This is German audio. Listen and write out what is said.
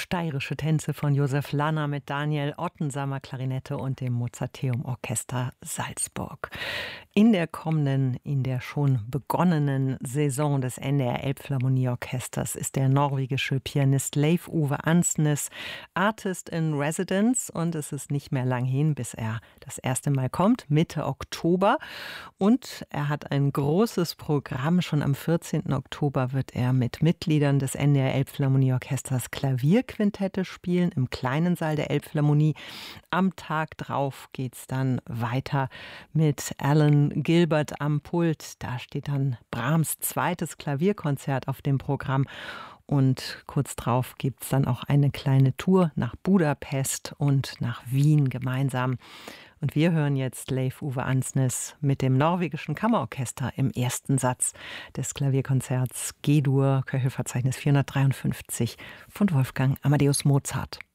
Steirische Tänze von Josef Lanner mit Daniel Ottensamer Klarinette und dem Mozarteum Orchester Salzburg. In der schon begonnenen Saison des NDR Elbphilharmonieorchesters ist der norwegische Pianist Leif Ove Andsnes Artist in Residence und es ist nicht mehr lang hin, bis er das erste Mal kommt, Mitte Oktober. Und er hat ein großes Programm. Schon am 14. Oktober wird er mit Mitgliedern des NDR Elbphilharmonieorchesters Klavierquintette spielen im kleinen Saal der Elbphilharmonie. Am Tag drauf geht's dann weiter mit Alan Gilbert am Pult. Da steht dann Brahms zweites Klavierkonzert auf dem Programm. Und kurz drauf gibt es dann auch eine kleine Tour nach Budapest und nach Wien gemeinsam. Und wir hören jetzt Leif Ove Andsnes mit dem norwegischen Kammerorchester im ersten Satz des Klavierkonzerts G-Dur, Köchelverzeichnis 453 von Wolfgang Amadeus Mozart.